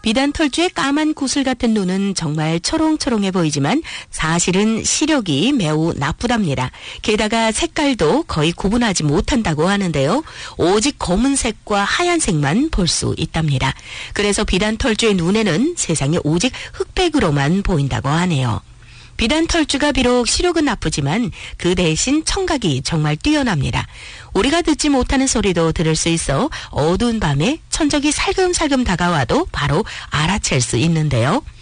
비단털쥐의 까만 구슬 같은 눈은 정말 초롱초롱해 보이지만 사실은 시력이 매우 나쁘답니다. 게다가 색깔도 거의 구분하지 못한다고 하는데요. 오직 검은색과 하얀색만 볼 수 있답니다. 그래서 비단털쥐의 눈에는 세상에 오직 흑백으로만 보인다고 하네요. 비단털쥐가 비록 시력은 나쁘지만 그 대신 청각이 정말 뛰어납니다. 우리가 듣지 못하는 소리도 들을 수 있어 어두운 밤에 천적이 살금살금 다가와도 바로 알아챌 수 있는데요.